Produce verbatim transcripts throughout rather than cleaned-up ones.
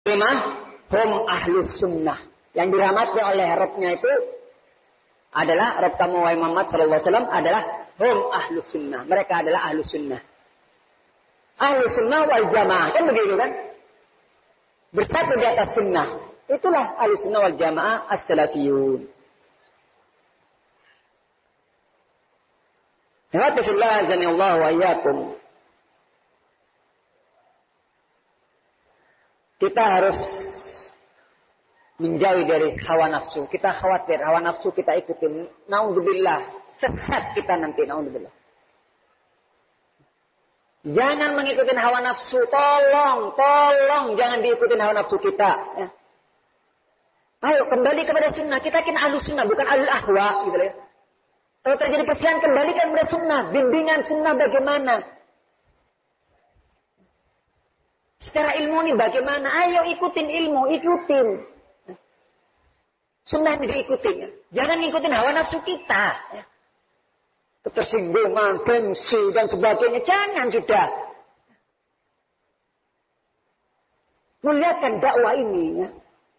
Lima, hum ahlus sunnah. Yang dirahmati oleh Rabbnya itu adalah Rabb kamu wahai Muhammad sallallahu alaihi wasallam adalah hum ahlus sunnah. Mereka adalah ahlus sunnah. Ahlus sunnah wal jamaah. Kan begitu kan? Bersatu di atas sunnah. Itulah ahlus sunnah wal jamaah as-salafiyun. Alhamdulillah azanillahu wa iyyakum. Kita harus menjauhi dari hawa nafsu. Kita khawatir hawa nafsu kita ikutin. Naudzubillah. Sesat kita nanti. Naudzubillah. Jangan mengikuti hawa nafsu. Tolong. Tolong. Jangan diikutin hawa nafsu kita. Ya. Ayo kembali kepada sunnah. Kita kan ahlus sunnah. Bukan ahlul ahwa. Gitu ya. Kalau terjadi perselisihan kembalikan kepada sunnah. Bimbingan sunnah bagaimana. Secara ilmu ini bagaimana. Ayo ikutin ilmu. Ikutin. Sunnah ini diikutin. Ya. Jangan ngikutin hawa nafsu kita. Ya. Ketersinggungan, gengsi, dan sebagainya. Jangan sudah. Muliakan dakwah ini. Ya.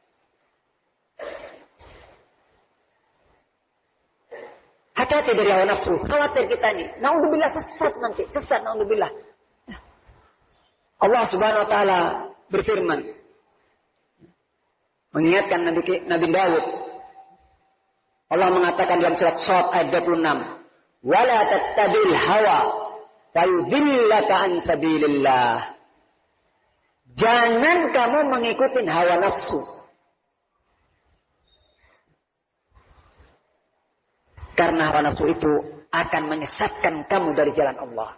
Hati-hati dari hawa nafsu. Khawatir kita nih. Naudzubillah sesat nanti. Sesat, naudzubillah. Ya. Allah subhanahu wa ta'ala berfirman. Mengingatkan Nabi, Nabi Dawud. Allah mengatakan dalam surat Shad ayat dua puluh enam. Wala tattabil hawa fayudhillaka an sabilillah. Jangan kamu mengikuti hawa nafsu. Karena hawa nafsu itu akan menyesatkan kamu dari jalan Allah.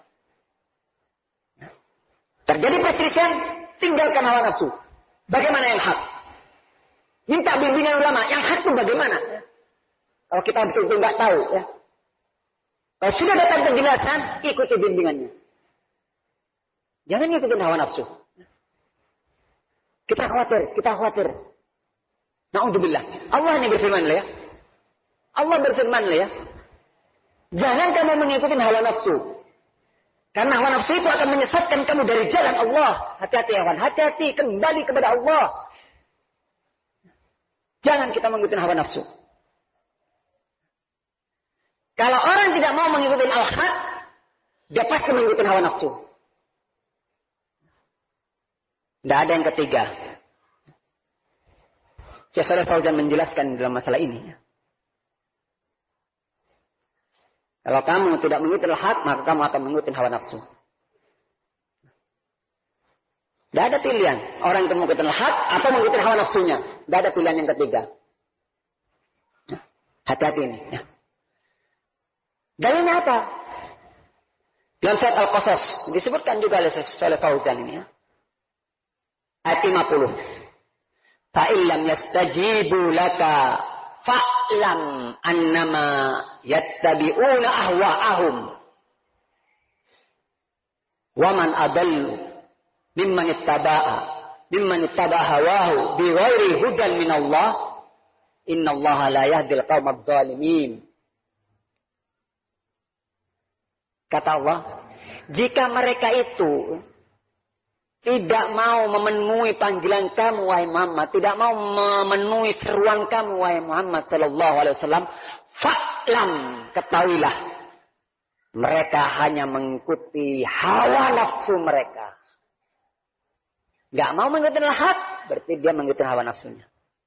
Terjadi perselisihan, tinggalkan hawa nafsu. Bagaimana yang hak? Minta bimbingan ulama. Yang hak itu bagaimana? Kalau kita betul-betul nggak tahu, ya. Kalau sudah datang penjelasan, ikuti bimbingannya. Jangan ikutin hawa nafsu. Kita khawatir, kita khawatir. Na'udzubillah. Allah ini berfirman ya. Allah berfirman ya. Jangan kamu mengikuti hawa nafsu. Karena hawa nafsu itu akan menyesatkan kamu dari jalan Allah. Hati-hati ya kawan, hati-hati kembali kepada Allah. Jangan kita mengikuti hawa nafsu. Kalau orang tidak mau mengikuti al-haq, dia pasti mengikuti hawa nafsu. Tidak ada yang ketiga. Syekh Shalih Fauzan menjelaskan dalam masalah ini. Kalau kamu tidak mengikuti al-haq, maka kamu akan mengikuti hawa nafsu. Tidak ada pilihan. Orang itu mengikuti al-haq atau mengikuti hawa nafsunya. Tidak ada pilihan yang ketiga. Hati-hati ini. Ya. Dalilnya apa? Dalam surat Al-Qasas disebutkan juga oleh Shalih Fauzan ini ya. Ayat lima puluh. Fa illam yastajibu laka fa'lam annama yattabi'una ahwa'ahum. Wa man adallu mimman ittaba'a mimman ittaba'a hawahu bighairi hudan min Allah. Innallaha la yahdil qaumadh dhalimin. Kata Allah, jika mereka itu tidak mau memenuhi panggilan kamu, wahai Muhammad, tidak mau memenuhi seruan kamu, wahai Muhammad sallallahu alaihi wasallam, fa'lam, ketahuilah, mereka hanya mengikuti hawa nafsu mereka. Gak mau mengikuti hak, berarti dia mengikuti hawa nafsunya.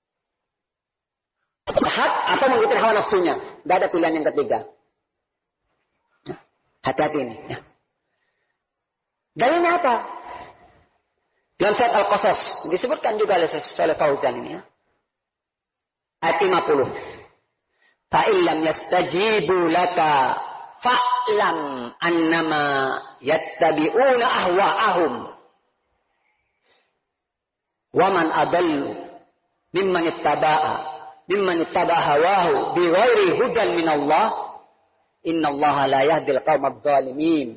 Hak atau mengikuti hawa nafsunya, tidak ada pilihan yang ketiga. Hati-hati ini. Ya. Dalilnya apa? Dalam surat Al-Qasas disebutkan juga oleh Shalih Fauzan ini ya. Ayat lima puluh. Fa illam yastajibu laka fa'lam annama yattabi'una ahwa'ahum. Wa man adallu mimman ittaba'a mimman ittaba'a hawahu bighairi hudan min Allah. Innallaha la yahdil qaumadh dhalimin.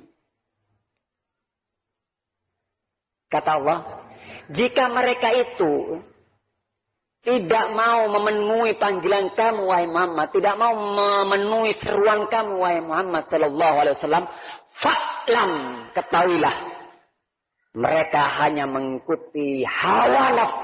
Kata Allah, jika mereka itu tidak mau memenuhi panggilan kamu, wahai Muhammad, tidak mau memenuhi seruan kamu, wahai Muhammad sallallahu alaihi wasallam, fa'lam, ketahuilah, mereka hanya mengikuti hawa nafsu